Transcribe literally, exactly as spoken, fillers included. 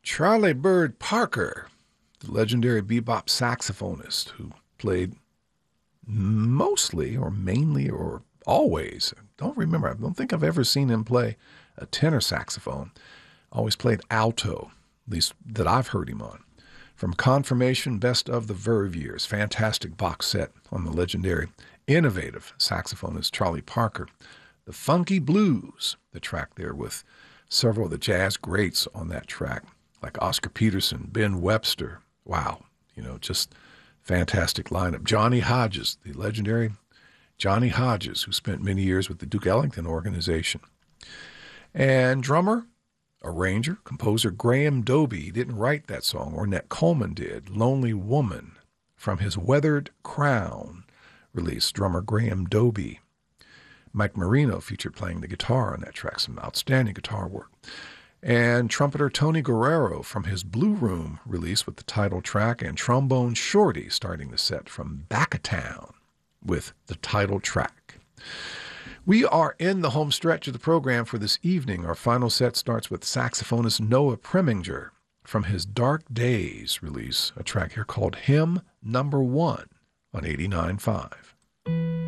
Charlie Bird Parker, the legendary bebop saxophonist who played mostly or mainly or always, I don't remember, I don't think I've ever seen him play a tenor saxophone. Always played alto, at least that I've heard him on. From Confirmation, Best of the Verve Years, fantastic box set on the legendary, innovative saxophonist Charlie Parker. The Funky Blues, the track there with several of the jazz greats on that track, like Oscar Peterson, Ben Webster. Wow, you know, just fantastic lineup. Johnny Hodges, the legendary Johnny Hodges, who spent many years with the Duke Ellington Organization. And drummer, arranger, composer Graham Doby. He didn't write that song. Ornette Coleman did. Lonely Woman, from his Weathered Crown release, drummer Graham Doby. Mike Marino featured playing the guitar on that track, some outstanding guitar work. And trumpeter Tony Guerrero from his Blue Room release with the title track, and trombone Shorty starting the set from Back-A-Town with the title track. We are in the home stretch of the program for this evening. Our final set starts with saxophonist Noah Preminger from his Dark Days release, a track here called Hymn Number One on eighty-nine point five.